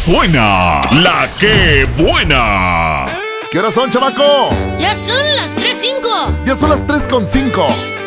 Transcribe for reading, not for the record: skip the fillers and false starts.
suena la que buena. ¿Qué horas son, chamaco? Ya son las 3:05. Ya son las 3:05.